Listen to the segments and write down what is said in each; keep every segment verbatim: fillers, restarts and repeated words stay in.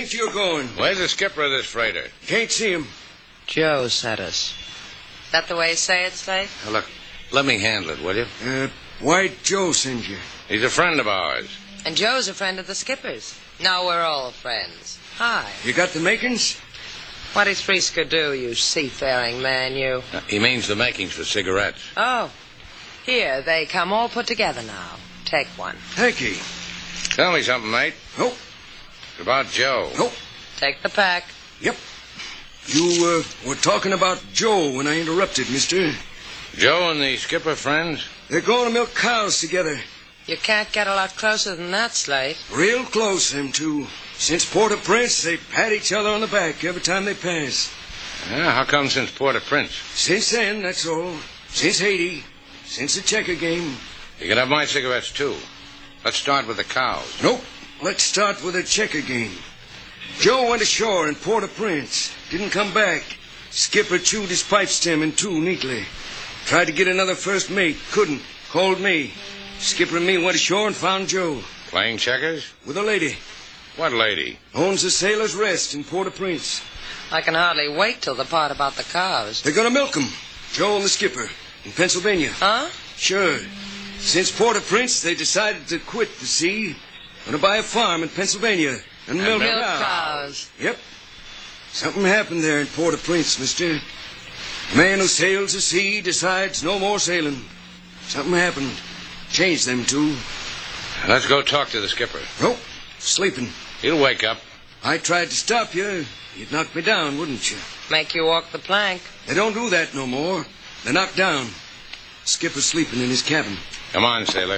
think you're going? Where's the skipper of this freighter? Can't see him. Joe sent us. That the way you say it, Slate? Now, look, let me handle it, will you? Uh, White Joe sends you. He's a friend of ours. And Joe's a friend of the skipper's. Now we're all friends. Hi. You got the makings? What is three skidoo, you seafaring man, you? Uh, he means the makings for cigarettes. Oh. Here, they come all put together now. Take one. Thank you. Tell me something, mate. Nope. It's about Joe. Nope. Take the pack. Yep. You uh, were talking about Joe when I interrupted, mister. Joe and the skipper friends? They're going to milk cows together. You can't get a lot closer than that, Slate. Real close, them two. Since Port-au-Prince, they pat each other on the back every time they pass. Yeah, how come since Port-au-Prince? Since then, that's all. Since Haiti. Since the checker game. You can have my cigarettes, too. Let's start with the cows. Nope. Let's start with the checker game. Joe went ashore in Port-au-Prince. Didn't come back. Skipper chewed his pipe stem in two neatly. Tried to get another first mate. Couldn't. Called me. Skipper and me went ashore and found Joe. Playing checkers? With a lady. What lady? Owns the Sailor's Rest in Port-au-Prince. I can hardly wait till the part about the cows. They're going to milk 'em. Joe and the skipper. In Pennsylvania. Huh? Sure. Since Port-au-Prince, they decided to quit the sea. Going to buy a farm in Pennsylvania. And, And milk milk cows. cows. Yep. Something happened there in Port-au-Prince, mister. A man who sails the sea decides no more sailing. Something happened. Changed them two. Let's go talk to the skipper. Nope. Sleeping. He'll wake up. I tried to stop you. You'd knock me down, wouldn't you? Make you walk the plank. They don't do that no more. They're knocked down. Skipper's sleeping in his cabin. Come on, sailor.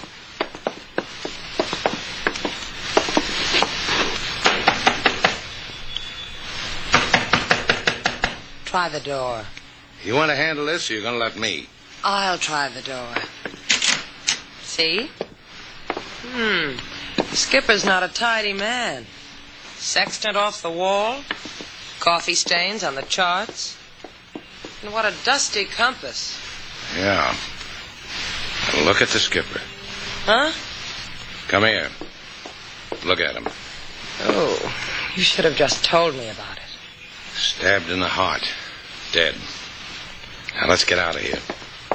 Try the door. You want to handle this, or you're going to let me? I'll try the door. See? Hmm. The skipper's not a tidy man. Sextant off the wall. Coffee stains on the charts. And what a dusty compass. Yeah. Look at the skipper. Huh? Come here. Look at him. Oh, you should have just told me about it. Stabbed in the heart. Dead. Now, let's get out of here.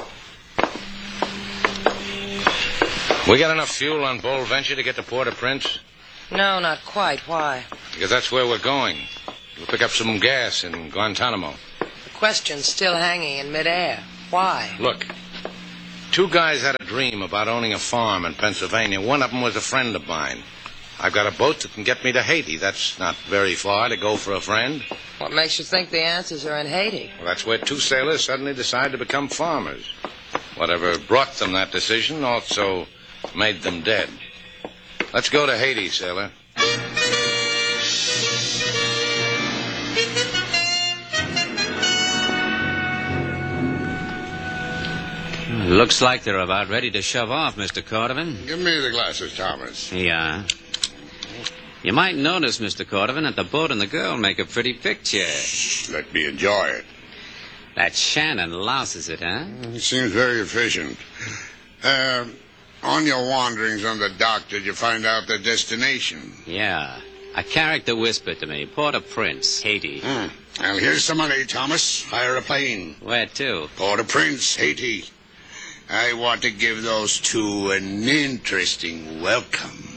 We got enough fuel on Bold Venture to get to Port-au-Prince? No, not quite. Why? Because that's where we're going. We'll pick up some gas in Guantanamo. The question's still hanging in midair. Why? Look, two guys had a dream about owning a farm in Pennsylvania. One of them was a friend of mine. I've got a boat that can get me to Haiti. That's not very far to go for a friend. What makes you think the answers are in Haiti? Well, that's where two sailors suddenly decided to become farmers. Whatever brought them that decision also made them dead. Let's go to Haiti, sailor. Looks like they're about ready to shove off, Mister Cordovan. Give me the glasses, Thomas. Yeah. You might notice, Mister Cordovan, that the boat and the girl make a pretty picture. Let me enjoy it. That Shannon louses it, huh? He seems very efficient. Uh, on your wanderings on the dock, did you find out their destination? Yeah. A character whispered to me, Port-au-Prince, Haiti. Hmm. Well, here's some money, Thomas. Hire a plane. Where to? Port-au-Prince, Haiti. I want to give those two an interesting welcome.